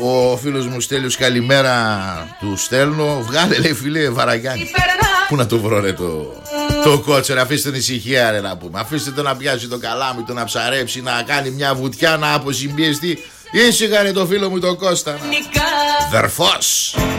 Ο φίλος μου Στέλιος, καλημέρα του στέλνω. Βγάλε, λέει, φίλε, Βαραγιάννη. Πού να το βρω, ρε, το κότσερ. Αφήστε την ησυχία, ρε, να πούμε. Αφήστε το να πιάσει το καλάμι, το να ψαρέψει, να κάνει μια βουτιά, να αποσυμπιεστεί. Ήσυχα, ρε, το φίλο μου το Κώστα. Δερφός.